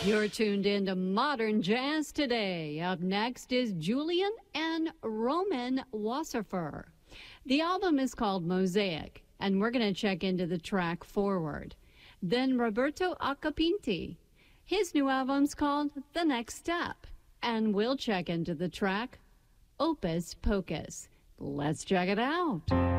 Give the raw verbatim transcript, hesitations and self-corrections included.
You're tuned in to Modern Jazz today. Up next is Julian and Roman Wasserfer. The album is called Mosaic, and we're going to check into the track Forward. Then Roberto Acapinti. His new album's called The Next Step, and we'll check into the track Opus Pocus. Let's check it out.